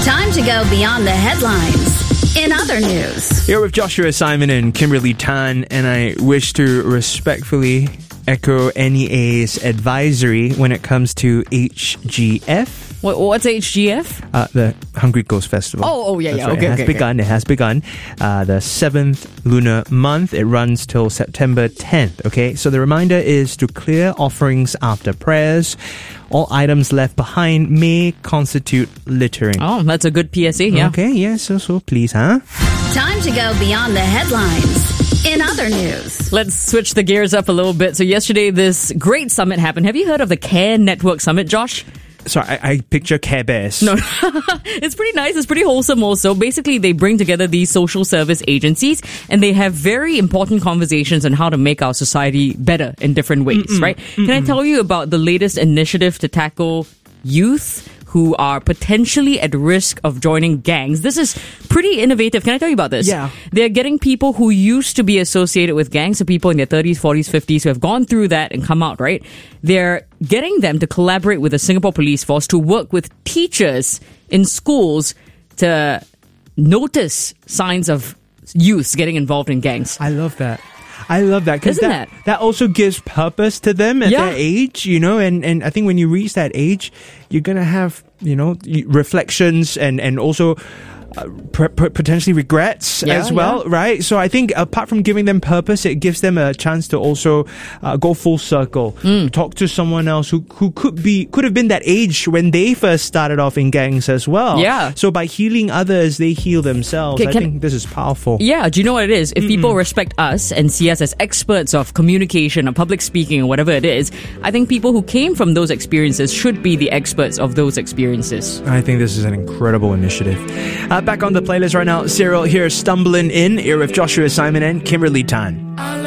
Time to go beyond the headlines. In other news, Here with Joshua Simon and Kimberly Tan, and I wish to respectfully echo NEA's advisory when it comes to HGF. What's HGF? The Hungry Ghost Festival. Oh, yeah. That's right. Okay, It has begun. The 7th lunar month. It runs till September 10th. Okay, so the reminder is to clear offerings after prayers. All items left behind may constitute littering. Oh, that's a good PSA, yeah. Okay, yeah, so please, huh? time to go beyond the headlines. In other news, Let's switch the gears up a little bit. So yesterday, this great summit happened. Have you heard of the Care Network Summit, Josh? Sorry, I picture Care Bears. No, it's pretty nice. It's pretty wholesome also. Basically, they bring together these social service agencies and they have very important conversations on how to make our society better in different ways, right? Can I tell you about the latest initiative to tackle youth who are potentially at risk of joining gangs? This is pretty innovative. Can I tell you about this? Yeah. They're getting people who used to be associated with gangs, so people in their 30s, 40s, 50s who have gone through that and come out, right? They're getting them to collaborate with the Singapore Police Force to work with teachers in schools to notice signs of youths getting involved in gangs. I love that. Because Isn't that? that also gives purpose to them at Yeah. that age, and I think when you reach that age, you're going to have, reflections and also potentially regrets as well, right? So I think apart from giving them purpose, it gives them a chance to also go full circle, talk to someone else who could have been that age when they first started off in gangs as well. Yeah. So by healing others, they heal themselves. Okay, I think this is powerful. Yeah, do you know what it is? If people respect us and see us as experts of communication or public speaking or whatever it is, I think people who came from those experiences should be the experts of those experiences. I think this is an incredible initiative. Back on the playlist right now, Cyril here, Stumbling In, here with Joshua Simon and Kimberly Tan.